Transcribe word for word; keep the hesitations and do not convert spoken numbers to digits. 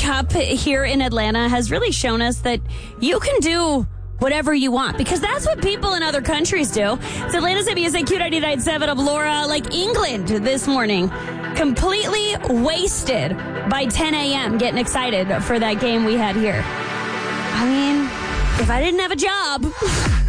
Cup here in Atlanta has really shown us that you can do whatever you want, because that's what people in other countries do. It's Atlanta's W S A Q ninety-nine point seven of Laura, like England this morning, completely wasted by ten a.m. getting excited for that game we had here. I mean, if I didn't have a job...